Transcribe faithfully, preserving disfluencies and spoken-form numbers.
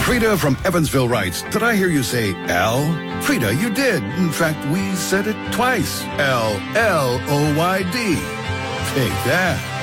Frida from Evansville writes, did I hear you say L? Frida, you did. In fact, we said it twice. L L O Y D. Take that.